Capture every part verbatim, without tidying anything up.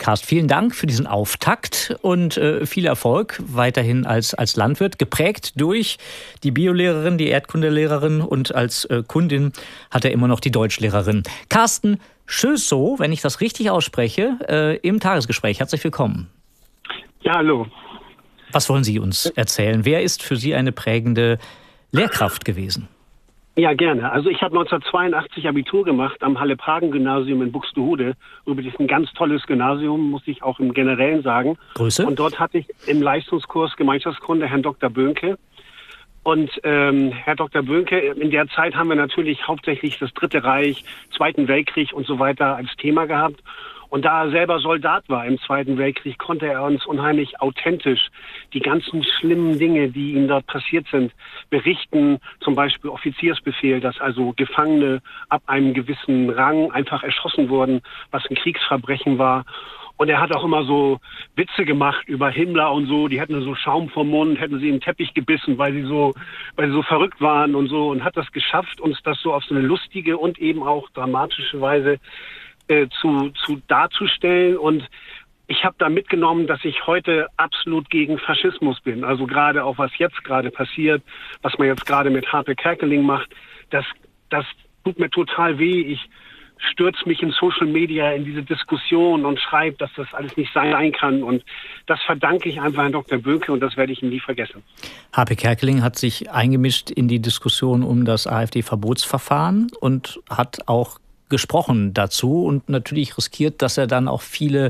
Podcast. Vielen Dank für diesen Auftakt und äh, viel Erfolg weiterhin als, als Landwirt, geprägt durch die Biolehrerin, die Erdkundelehrerin und als äh, Kundin hat er immer noch die Deutschlehrerin. Carsten Schössow, wenn ich das richtig ausspreche, äh, im Tagesgespräch. Herzlich willkommen. Ja, hallo. Was wollen Sie uns erzählen? Wer ist für Sie eine prägende Lehrkraft gewesen? Ja, gerne. Also ich habe neunzehnhundertzweiundachtzig Abitur gemacht am Halle-Pragen-Gymnasium in Buxtehude. Übrigens ein ganz tolles Gymnasium, muss ich auch im Generellen sagen. Grüße. Und dort hatte ich im Leistungskurs Gemeinschaftskunde Herrn Doktor Böhnke. Und ähm, Herr Doktor Böhnke, in der Zeit haben wir natürlich hauptsächlich das Dritte Reich, Zweiten Weltkrieg und so weiter als Thema gehabt. Und da er selber Soldat war im Zweiten Weltkrieg, konnte er uns unheimlich authentisch die ganzen schlimmen Dinge, die ihm dort passiert sind, berichten. Zum Beispiel Offiziersbefehl, dass also Gefangene ab einem gewissen Rang einfach erschossen wurden, was ein Kriegsverbrechen war. Und er hat auch immer so Witze gemacht über Himmler und so. Die hätten so Schaum vom Mund, hätten sie in den Teppich gebissen, weil sie so, weil sie so verrückt waren und so. Und hat das geschafft, uns das so auf so eine lustige und eben auch dramatische Weise äh, zu, zu darzustellen. Und ich habe da mitgenommen, dass ich heute absolut gegen Faschismus bin. Also gerade auch was jetzt gerade passiert, was man jetzt gerade mit Harpe Kerkeling macht, das, das tut mir total weh. Ich stürzt mich in Social Media in diese Diskussion und schreibt, dass das alles nicht sein kann. Und das verdanke ich einfach Herrn Doktor Böhnke und das werde ich ihm nie vergessen. Harpe Kerkeling hat sich eingemischt in die Diskussion um das AfD-Verbotsverfahren und hat auch gesprochen dazu und natürlich riskiert, dass er dann auch viele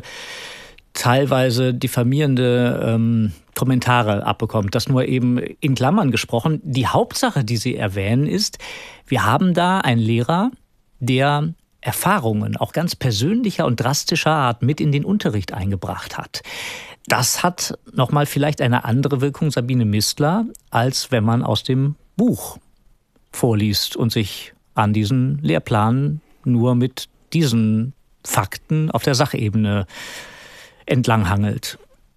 teilweise diffamierende ähm, Kommentare abbekommt. Das nur eben in Klammern gesprochen. Die Hauptsache, die Sie erwähnen, ist, wir haben da einen Lehrer, der Erfahrungen, auch ganz persönlicher und drastischer Art, mit in den Unterricht eingebracht hat. Das hat nochmal vielleicht eine andere Wirkung, Sabine Mistler, als wenn man aus dem Buch vorliest und sich an diesen Lehrplan nur mit diesen Fakten auf der Sachebene entlanghangelt.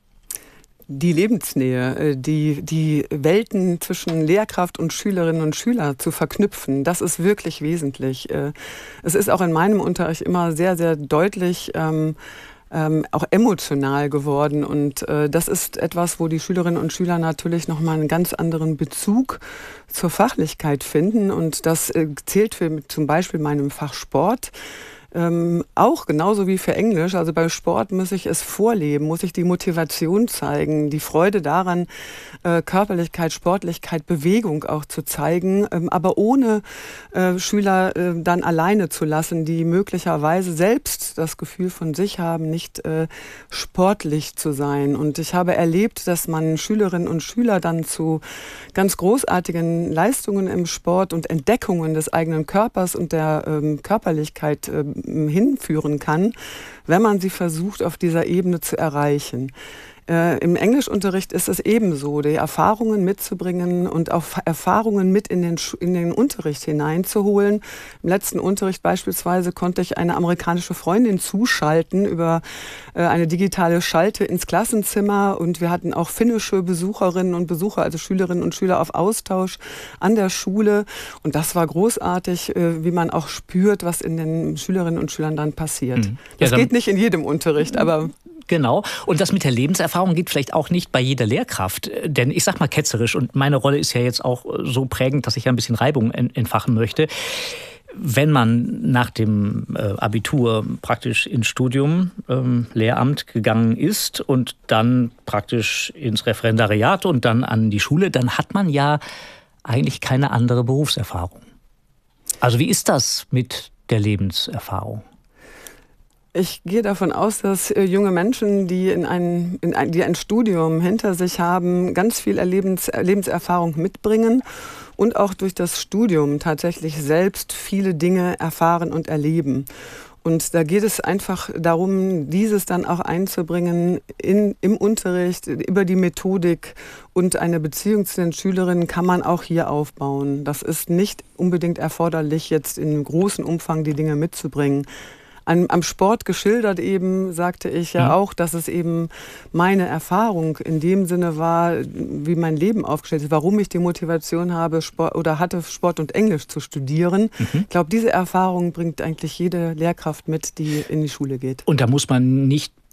Die Lebensnähe, die, die Welten zwischen Lehrkraft und Schülerinnen und Schüler zu verknüpfen, das ist wirklich wesentlich. Es ist auch in meinem Unterricht immer sehr, sehr deutlich, ähm, ähm, auch emotional geworden. Und äh, das ist etwas, wo die Schülerinnen und Schüler natürlich nochmal einen ganz anderen Bezug zur Fachlichkeit finden. Und das äh, zählt für zum Beispiel meinem Fach Sport. Ähm, auch genauso wie für Englisch. Also beim Sport muss ich es vorleben, muss ich die Motivation zeigen, die Freude daran, äh, Körperlichkeit, Sportlichkeit, Bewegung auch zu zeigen, ähm, aber ohne äh, Schüler äh, dann alleine zu lassen, die möglicherweise selbst das Gefühl von sich haben, nicht äh, sportlich zu sein. Und ich habe erlebt, dass man Schülerinnen und Schüler dann zu ganz großartigen Leistungen im Sport und Entdeckungen des eigenen Körpers und der ähm, Körperlichkeit äh, hinführen kann, wenn man sie versucht, auf dieser Ebene zu erreichen. Äh, Im Englischunterricht ist es ebenso, die Erfahrungen mitzubringen und auch Erfahrungen mit in den, in den Unterricht hineinzuholen. Im letzten Unterricht beispielsweise konnte ich eine amerikanische Freundin zuschalten über äh, eine digitale Schalte ins Klassenzimmer und wir hatten auch finnische Besucherinnen und Besucher, also Schülerinnen und Schüler auf Austausch an der Schule. Und das war großartig, äh, wie man auch spürt, was in den Schülerinnen und Schülern dann passiert. Mhm. Das ja, geht nicht in jedem Unterricht, aber... Genau. Und das mit der Lebenserfahrung geht vielleicht auch nicht bei jeder Lehrkraft. Denn ich sag mal ketzerisch, und meine Rolle ist ja jetzt auch so prägend, dass ich ja ein bisschen Reibung entfachen möchte. Wenn man nach dem Abitur praktisch ins Studium, ähm, Lehramt gegangen ist und dann praktisch ins Referendariat und dann an die Schule, dann hat man ja eigentlich keine andere Berufserfahrung. Also wie ist das mit der Lebenserfahrung? Ich gehe davon aus, dass äh, junge Menschen, die, in ein, in ein, die ein Studium hinter sich haben, ganz viel Erlebens, Lebenserfahrung mitbringen und auch durch das Studium tatsächlich selbst viele Dinge erfahren und erleben. Und da geht es einfach darum, dieses dann auch einzubringen in, im Unterricht, über die Methodik, und eine Beziehung zu den Schülerinnen kann man auch hier aufbauen. Das ist nicht unbedingt erforderlich, jetzt in großem Umfang die Dinge mitzubringen. Am, am Sport geschildert eben, sagte ich ja mhm. auch, dass es eben meine Erfahrung in dem Sinne war, wie mein Leben aufgestellt ist, warum ich die Motivation habe Sport, oder hatte, Sport und Englisch zu studieren. Mhm. Ich glaube, diese Erfahrung bringt eigentlich jede Lehrkraft mit, die in die Schule geht. Und da muss man nicht